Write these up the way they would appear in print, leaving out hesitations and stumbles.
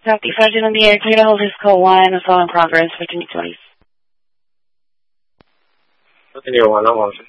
Southeast Sergeant in the air, clear to hold his code 1, assault in progress, 1520. 1501, I'm on.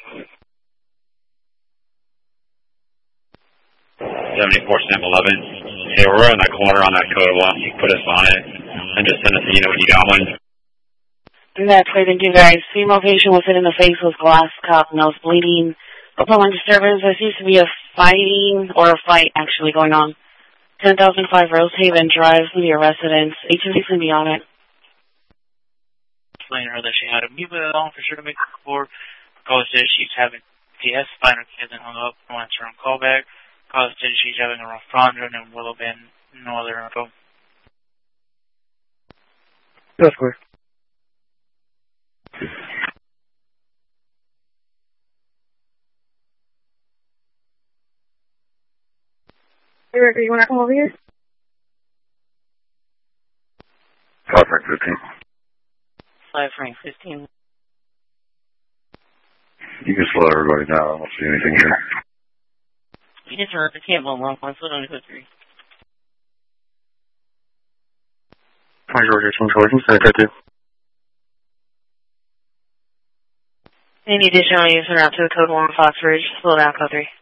74 Sam 11. Hey, we're in that corner on that code 1. Put us on it and just send us a unit when you got one. That's clear, thank you guys. Female patient was hit in the face with glass cup, nose bleeding. Upon disturbance, there seems to be a fight actually going on. 10,005 Rosehaven Drive, near residence. HMC's going to be on it. Explaining her that she had a amoeba on for sure to make the report. Because she's having PS, spinal kids and hung up, no answer on callback. Because she's having a rough Rondron and Willow Bend, no other info. That's clear. Hey, Rick, you want to come over here? 5 Frank 15. 5 Frank 15. You can slow everybody down. I don't see anything here. You just heard the cable one, so don't go 3. 20 Georgia, Team Collision, Center 2. Any additional use are out to the code 1 Fox Ridge, slow down, code 3.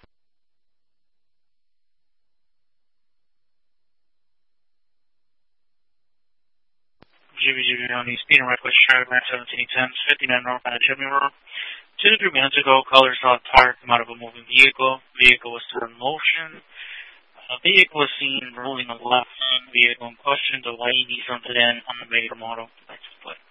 GBGB on the speed and request drive around 1710, 59 north on a Chimney Road. 2 to 3 minutes ago, caller saw a tire come out of a moving vehicle. Vehicle was still in motion. A vehicle was seen rolling on the left. Vehicle in question, the YED something in on the major model. That's split.